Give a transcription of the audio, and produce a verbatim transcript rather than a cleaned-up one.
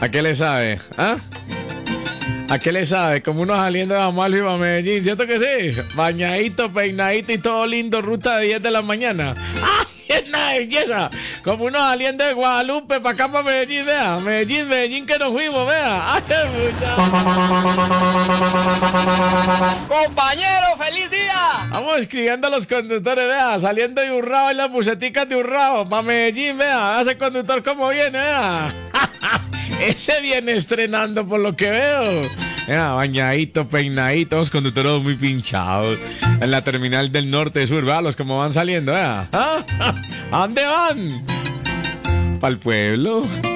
¿A qué le sabe? ¿Ah? ¿A qué le sabe? Como uno saliendo de Amalfi para Medellín, ¿cierto que sí? Bañadito, peinadito y todo lindo, ruta de diez de la mañana. ¡Ay, es una belleza! Como uno saliendo de Guadalupe para acá, para Medellín, vea. Medellín, Medellín que nos fuimos, vea. ¡Ay, ¡Compañero, feliz día! vamos escribiendo a los conductores, vea. Saliendo de Urrao en las buseticas de Urrao, para Medellín, vea. Ese conductor cómo viene, vea. Ese viene estrenando por lo que veo. Mira, bañadito, peinadito, los conductores muy pinchados. En la terminal del norte de sur, ¿verdad? Los como van saliendo, ¿verdad? ¿Ah? ¿A dónde van? Para el pueblo.